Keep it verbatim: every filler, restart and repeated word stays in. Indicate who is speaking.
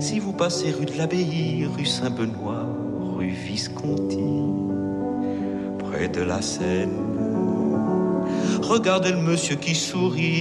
Speaker 1: Si vous passez rue de l'Abbaye, rue Saint-Benoît, rue Visconti, près de la Seine, regardez le monsieur qui sourit